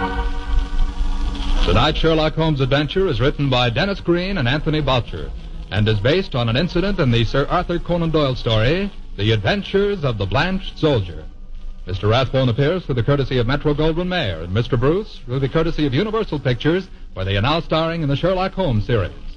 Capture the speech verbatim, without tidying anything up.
Tonight's Sherlock Holmes adventure is written by Dennis Green and Anthony Boucher and is based on an incident in the Sir Arthur Conan Doyle story, The Adventures of the Blanched Soldier. Mister Rathbone appears through the courtesy of Metro-Goldwyn-Mayer and Mister Bruce through the courtesy of Universal Pictures, where they are now starring in the Sherlock Holmes series.